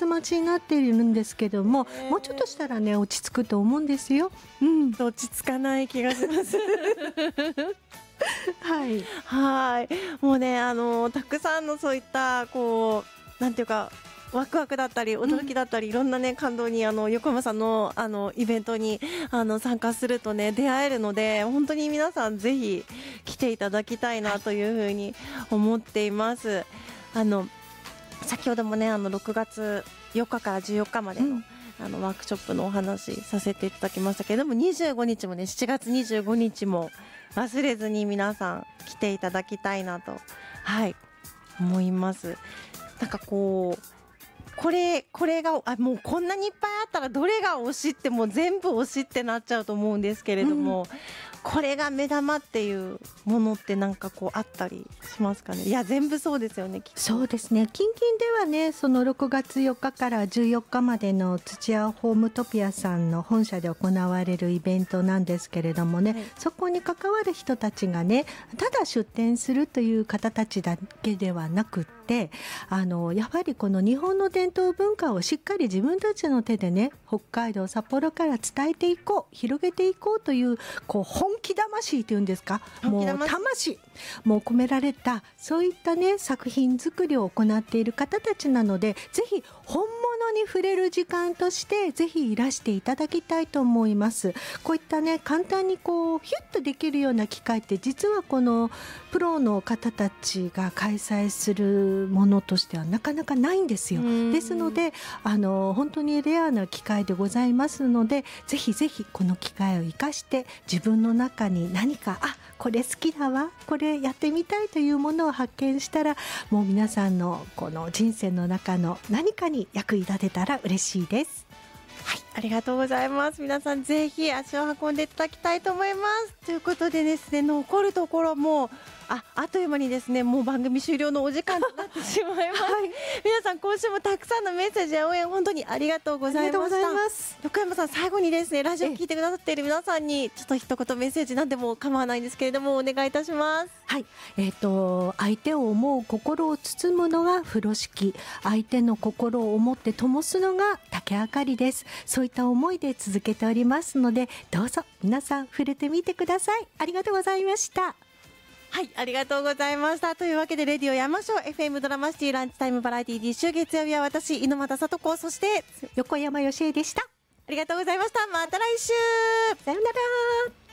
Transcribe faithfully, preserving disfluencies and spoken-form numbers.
月待ちになっているんですけども、もうちょっとしたらね落ち着くと思うんですよ。うん、 落ち着かない気がしますはいはいもうねあのたくさんのそういったこうなんていうかワクワクだったり驚きだったり、うん、いろんなね感動にあの横山さんのあのイベントにあの参加するとね出会えるので、本当に皆さんぜひ来ていただきたいなというふうに思っています、はい、あの先ほどもねあのろくがつよっかからじゅうよっかまでの、うんあのワークショップのお話させていただきましたけれども、にじゅうごにちもねしちがつにじゅうごにちも忘れずに皆さん来ていただきたいなとはい思います。なんかこうこれこれがあもうこんなにいっぱいあったらどれが推しってもう全部推しってなっちゃうと思うんですけれども、うん、これが目玉っていうものってなんかこうあったりしますかね。いや全部そうですよね。 そうですね。近々ではねそのろくがつよっかからじゅうよっかまでの土屋ホームトピアさんの本社で行われるイベントなんですけれどもね、はい、そこに関わる人たちがねただ出展するという方たちだけではなくってあのやはりこの日本の伝統文化をしっかり自分たちの手でね北海道札幌から伝えていこう広げていこうというこう本気魂というんですかもう魂もう込められたそういったね作品作りを行っている方たちなので、ぜひ本物に触れる時間としてぜひいらしていただきたいと思います。こういったね簡単にこうヒュッとできるような機会って実はこのプロの方たちが開催するものとしてはなかなかないんですよ。ですのであの本当にレアな機会でございますので、ぜひぜひこの機会を生かして自分の中に何かあこれ好きだわこれやってみたいというものを発見したら、もう皆さんのこの人生の中の何かに役に立てたら嬉しいです。 はい、ありがとうございます。皆さんぜひ足を運んでいただきたいと思います。ということでですね、残るところもああっという間にですねもう番組終了のお時間となってしまいます、はい、皆さん今週もたくさんのメッセージや応援本当にありがとうございました。横山さん最後にですねラジオを聞いてくださっている皆さんにちょっと一言メッセージなんでも構わないんですけれどもお願いいたします。 はい、えーと、相手を思う心を包むのが風呂敷、相手の心を思って灯すのが竹あかりです。そういった思いで続けておりますので、どうぞ皆さん触れてみてください。ありがとうございました。 はい、ありがとうございました。というわけでレディオ山椒 エフエム ドラマシティランチタイムバラエティ ディッシュ、月曜日は私猪俣さと子、そして横山よしえでした。 ありがとうございました。また来週。 さようなら。